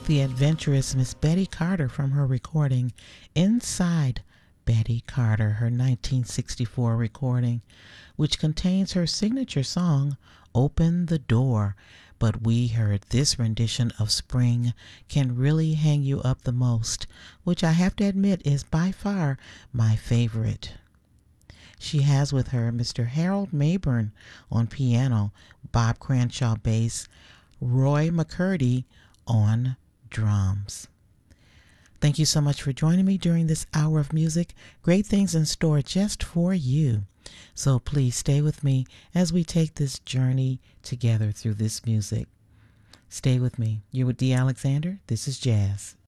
the adventurous Miss Betty Carter from her recording Inside Betty Carter, her 1964 recording, which contains her signature song, Open the Door. But we heard this rendition of Spring Can Really Hang You Up the Most, which I have to admit is by far my favorite. She has with her Mr. Harold Mayburn on piano, Bob Cranshaw bass, Roy McCurdy on drums. Thank you so much for joining me during this hour of music. Great things in store just for you. So please stay with me as we take this journey together through this music. Stay with me. You're with Dee Alexander. This is Jazz.